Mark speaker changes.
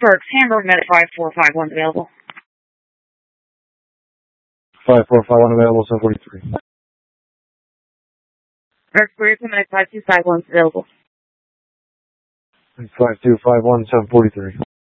Speaker 1: Berks, Hamburg, Med 5451 available.
Speaker 2: 5451 available, 743.
Speaker 1: Berks, Med 5251 available.
Speaker 2: 5251, 743.